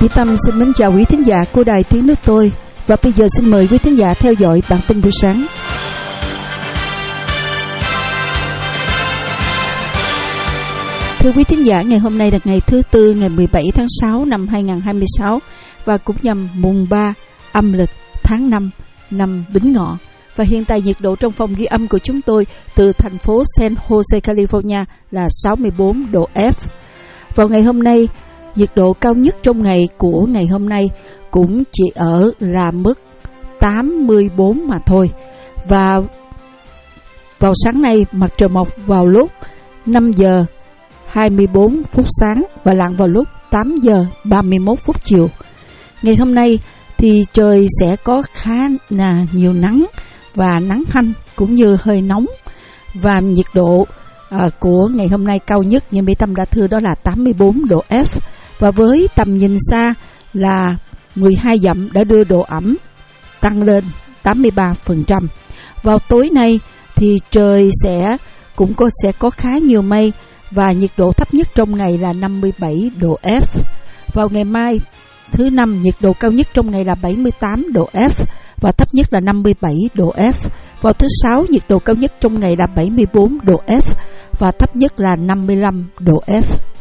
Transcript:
Mỹ Tâm xin mến chào quý thính giả của Đài Tiếng Nước Tôi. Và bây giờ xin mời quý thính giả theo dõi bản tin buổi sáng. Thưa quý thính giả, ngày hôm nay là ngày thứ Tư, ngày 17 tháng 6 năm 2026 và cũng nhằm mùng 3 âm lịch tháng 5 năm Bính Ngọ. Và hiện tại nhiệt độ trong phòng ghi âm của chúng tôi từ thành phố San Jose, California là 64 độ F. Vào ngày hôm nay, nhiệt độ cao nhất trong ngày của ngày hôm nay cũng chỉ ở là mức 84 mà thôi. Và vào sáng nay, mặt trời mọc vào lúc 5 giờ 24 phút sáng và lặn vào lúc 8 giờ 31 phút chiều. Ngày hôm nay thì trời sẽ có khá là nhiều nắng và nắng hanh cũng như hơi nóng. Và nhiệt độ của ngày hôm nay cao nhất như Mỹ Tâm đã thưa đó là 84 độ F. Và với tầm nhìn xa là 12 dặm đã đưa độ ẩm tăng lên 83%. Vào tối nay thì trời sẽ có khá nhiều mây và nhiệt độ thấp nhất trong ngày là 57 độ F. Vào ngày mai thứ Năm, nhiệt độ cao nhất trong ngày là 78 độ F và thấp nhất là 57 độ F. Vào thứ Sáu, nhiệt độ cao nhất trong ngày là 74 độ F và thấp nhất là 55 độ F.